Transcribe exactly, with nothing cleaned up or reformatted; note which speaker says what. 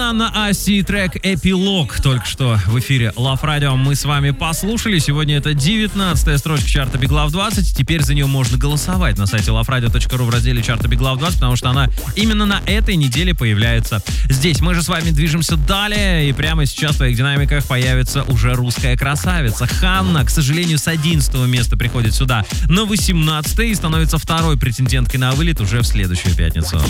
Speaker 1: Рианна Аси, трек «Эпилог». Только что в эфире Love Radio мы с вами послушали. Сегодня это девятнадцатая строчка чарта Big Love двадцать. Теперь за нее можно голосовать на сайте лав радио точка ру в разделе чарта Big Love двадцать, потому что она именно на этой неделе появляется здесь. Мы же с вами движемся далее, и прямо сейчас в твоих динамиках появится уже русская красавица. Ханна, к сожалению, с одиннадцатого места приходит сюда на восемнадцатое и становится второй претенденткой на вылет уже в следующую пятницу.